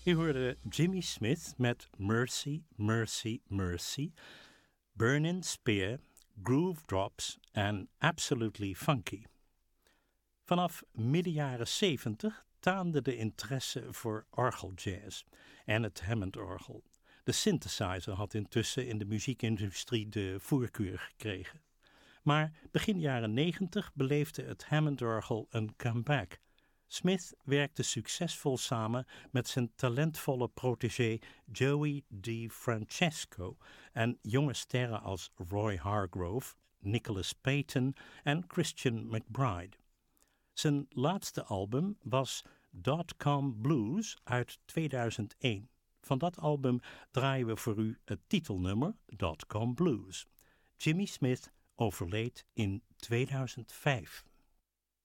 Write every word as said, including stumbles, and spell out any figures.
U hoorde Jimmy Smith met Mercy, Mercy, Mercy, Burning Spear, Groove Drops en Absolutely Funky. Vanaf midden jaren zeventig taande de interesse voor orgeljazz en het Hammond-orgel. De synthesizer had intussen in de muziekindustrie de voorkeur gekregen. Maar begin jaren negentig beleefde het Hammond-orgel een comeback. Smith werkte succesvol samen met zijn talentvolle protégé Joey DeFrancesco en jonge sterren als Roy Hargrove, Nicholas Payton en Christian McBride. Zijn laatste album was Dot-Com Blues uit tweeduizend één. Van dat album draaien we voor u het titelnummer Dot-Com Blues. Jimmy Smith overleed in tweeduizend vijf.